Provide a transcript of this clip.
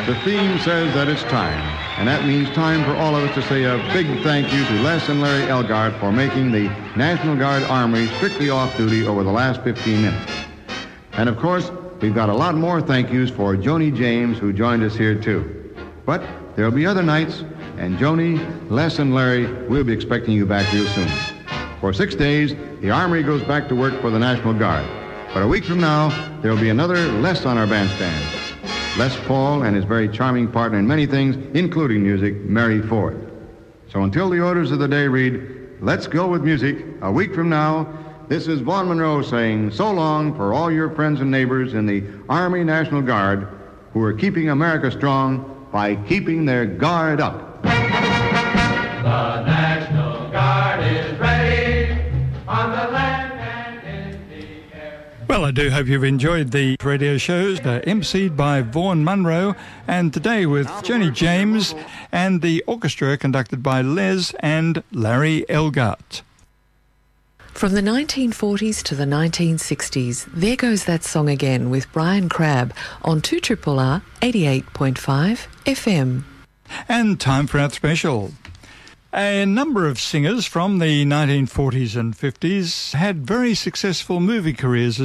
The theme says that it's time, and that means time for all of us to say a big thank you to Les and Larry Elgart for making the National Guard Armory strictly off-duty over the last 15 minutes. And of course, we've got a lot more thank yous for Joni James, who joined us here too. But there'll be other nights, and Joni, Les, and Larry will be expecting you back real soon. For 6 days, the Armory goes back to work for the National Guard. But a week from now, there'll be another Les on our bandstand. Les Paul and his very charming partner in many things, including music, Mary Ford. So until the orders of the day read, let's go with music. A week from now, this is Vaughn Monroe saying so long for all your friends and neighbors in the Army National Guard who are keeping America strong by keeping their guard up. The National Guard is ready on the land and in the air. Well, I do hope you've enjoyed the radio shows, emceed by Vaughn Monroe, and today with Joni James and the orchestra conducted by Les and Larry Elgart. From the 1940s to the 1960s, there goes that song again with Brian Crabb on 2RRR 88.5 FM. And time for our special. A number of singers from the 1940s and 50s had very successful movie careers